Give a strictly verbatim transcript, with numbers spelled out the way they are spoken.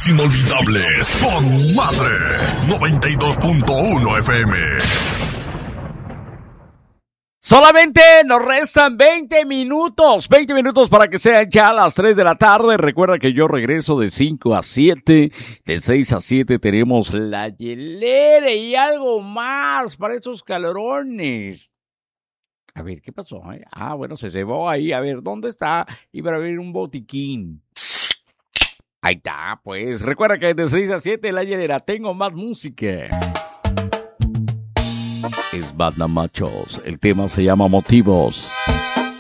más inolvidables con Madre noventa y dos punto uno F M. Solamente nos restan veinte minutos, veinte minutos para que sean ya las tres de la tarde. Recuerda que yo regreso de cinco a siete, de seis a siete tenemos la hielera y algo más para esos calorones. A ver, ¿qué pasó? Eh? Ah, bueno, se cebó ahí. A ver, ¿dónde está? Iba a haber un botiquín. Ahí está, pues. Recuerda que de seis a siete la hielera tengo más música. Es Banda Machos. El tema se llama Motivos.